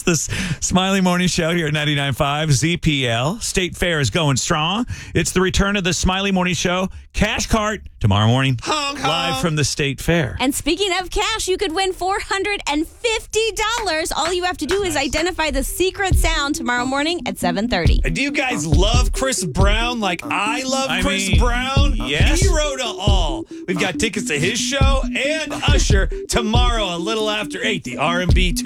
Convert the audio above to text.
the Smiley Morning Show here at 99.5 ZPL. State Fair is going strong. It's the return of the Smiley Morning Show Cash Cart tomorrow morning. Honk, honk. Live from the State Fair. And speaking of cash, you could win $450. All you have to do is identify the secret sound tomorrow morning at 7:30. Do you guys love Chris Brown like I love Chris Brown? Yes. He wrote it all. We've got tickets to his show and Usher tomorrow a little after 8, the R&B 2